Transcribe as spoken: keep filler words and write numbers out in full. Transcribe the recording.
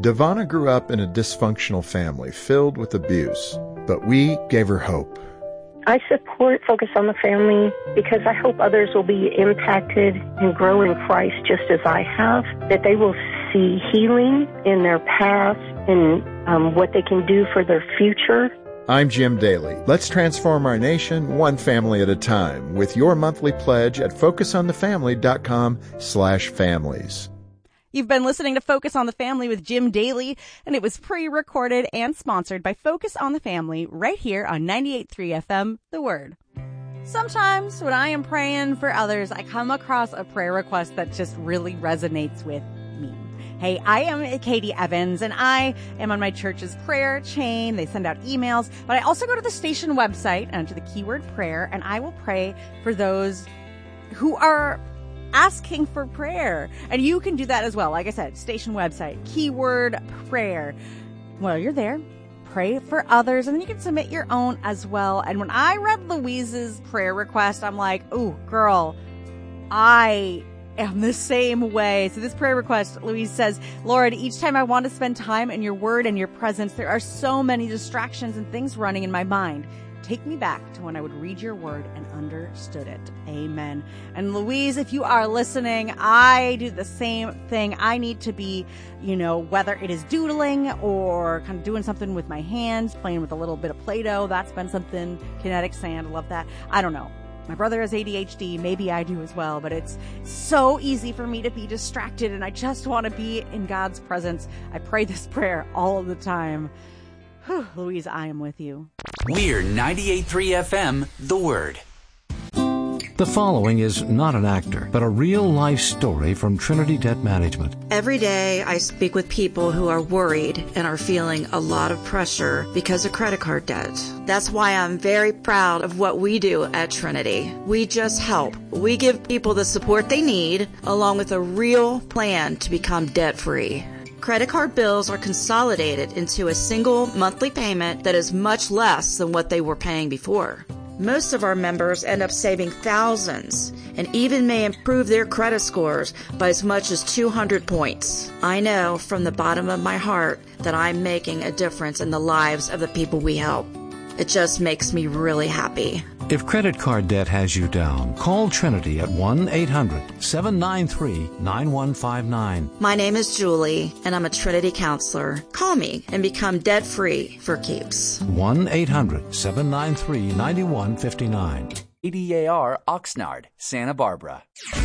Devana grew up in a dysfunctional family filled with abuse, but we gave her hope. I support Focus on the Family because I hope others will be impacted and grow in Christ just as I have, that they will see healing in their past and um, what they can do for their future. I'm Jim Daly. Let's transform our nation one family at a time with your monthly pledge at focusonthefamily.com slash families. You've been listening to Focus on the Family with Jim Daly, and it was pre-recorded and sponsored by Focus on the Family right here on ninety-eight point three F M, The Word. Sometimes when I am praying for others, I come across a prayer request that just really resonates with me. Hey, I am Katie Evans, and I am on my church's prayer chain. They send out emails, but I also go to the station website and to the keyword prayer, and I will pray for those who are asking for prayer. And you can do that as well. Like I said, station website, keyword prayer. Well, you're there. Pray for others, and then you can submit your own as well. And when I read Louise's prayer request, I'm like, oh, girl, I am the same way. So this prayer request, Louise says, Lord, each time I want to spend time in your word and your presence, there are so many distractions and things running in my mind. Take me back to when I would read your word and understood it. Amen. And Louise, if you are listening, I do the same thing. I need to be, you know, whether it is doodling or kind of doing something with my hands, playing with a little bit of Play-Doh. That's been something. Kinetic sand. Love that. I don't know. My brother has A D H D. Maybe I do as well, but it's so easy for me to be distracted, and I just want to be in God's presence. I pray this prayer all of the time. Whew, Louise, I am with you. We're ninety-eight point three F M, The Word. The following is not an actor, but a real-life story from Trinity Debt Management. Every day I speak with people who are worried and are feeling a lot of pressure because of credit card debt. That's why I'm very proud of what we do at Trinity. We just help. We give people the support they need, along with a real plan to become debt-free. Credit card bills are consolidated into a single monthly payment that is much less than what they were paying before. Most of our members end up saving thousands and even may improve their credit scores by as much as two hundred points. I know from the bottom of my heart that I'm making a difference in the lives of the people we help. It just makes me really happy. If credit card debt has you down, call Trinity at one eight hundred seven nine three nine one five nine. My name is Julie, and I'm a Trinity counselor. Call me and become debt-free for keeps. one eight hundred seven nine three nine one five nine. A D A R Oxnard, Santa Barbara.